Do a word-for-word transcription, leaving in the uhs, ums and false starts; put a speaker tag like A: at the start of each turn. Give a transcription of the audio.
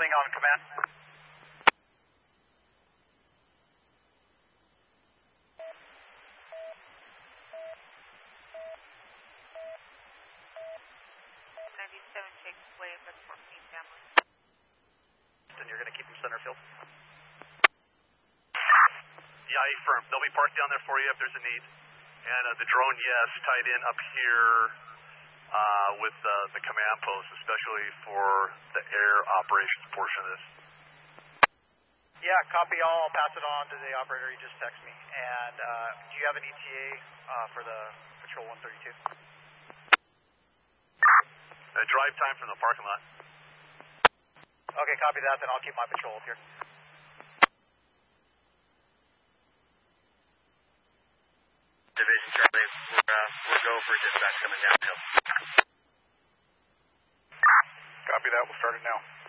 A: Holding on command.
B: ninety-seven Chase Way, that's fourteen family.
A: Then you're going to keep them center field? Yeah, affirm. They'll be parked down there for you if there's a need. And uh, the drone, yes, tied in up here uh, with uh, the command post, especially for the air operations portion of this. Yeah, copy all. I'll pass it on to the operator. You just text me. And uh, do you have an E T A uh, for the Patrol one thirty-two? Uh, drive time from the parking lot. Okay, copy that. Then I'll keep my patrol up here.
C: Division Charlie, we're, uh, we're go for dispatch coming downhill.
A: Copy that. We'll start it now.